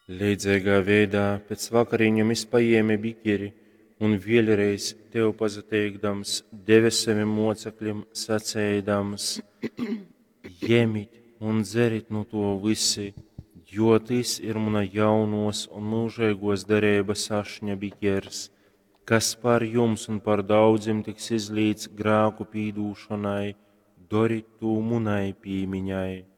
Līdzīgā veidā pēc vakariņam izpaiemi bikeri un vielreiz tev pazateikdams deve saviem mocekļiem sacēdams: Ņemit un dzerit no to visi, jo tas ir mana jaunos un mūžīgos derības ašņa bikers, kas par jums un par daudziem tiks izlīts grēku pīdūšanai, dariet to munai pīmiņai.